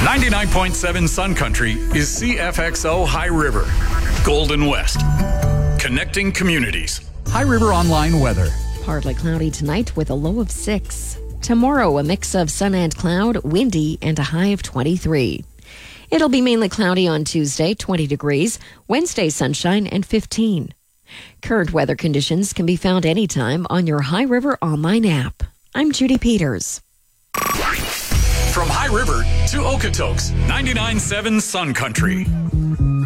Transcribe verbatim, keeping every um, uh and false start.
ninety-nine point seven Sun Country is C F X O High River, Golden West, connecting communities. High River Online weather. Partly cloudy tonight with a low of six. Tomorrow, a mix of sun and cloud, windy, and a high of twenty-three. It'll be mainly cloudy on Tuesday, twenty degrees. Wednesday, sunshine and fifteen. Current weather conditions can be found anytime on your High River Online app. I'm Judy Peters. From High River to Okotoks, ninety-nine point seven Sun Country.